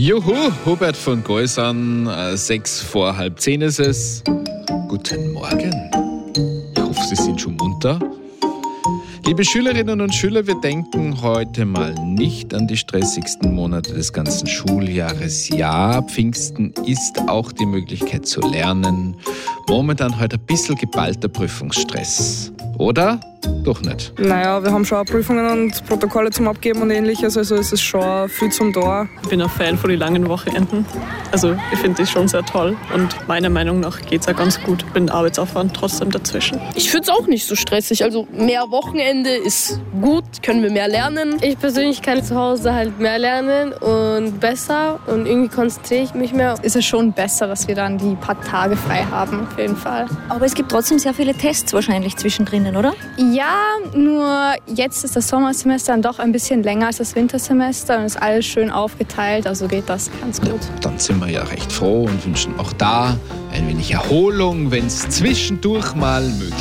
Juhu, Hubert von Geusern, 6 vor halb 10 ist es. Guten Morgen. Ich hoffe, Sie sind schon munter. Liebe Schülerinnen und Schüler, wir denken heute mal nicht an die stressigsten Monate des ganzen Schuljahres. Ja, Pfingsten ist auch die Möglichkeit zu lernen. Momentan heute ein bisschen geballter Prüfungsstress. Oder? Doch nicht. Naja, wir haben schon auch Prüfungen und Protokolle zum Abgeben und ähnliches, also es ist schon viel zum Tor. Ich bin ein Fan von den langen Wochenenden. Also ich finde das schon sehr toll und meiner Meinung nach geht es auch ganz gut. Ich bin Arbeitsaufwand trotzdem dazwischen. Ich finde es auch nicht so stressig. Also mehr Wochenende ist gut, können wir mehr lernen. Ich persönlich kann zu Hause halt mehr lernen und besser und irgendwie konzentriere ich mich mehr. Ist es schon besser, dass wir dann die paar Tage frei haben, auf jeden Fall. Aber es gibt trotzdem sehr viele Tests wahrscheinlich zwischendrin, oder? Ja, nur jetzt ist das Sommersemester dann doch ein bisschen länger als das Wintersemester und ist alles schön aufgeteilt, also geht das ganz gut. Ja, dann sind wir ja recht froh und wünschen auch da ein wenig Erholung, wenn es zwischendurch mal möglich ist.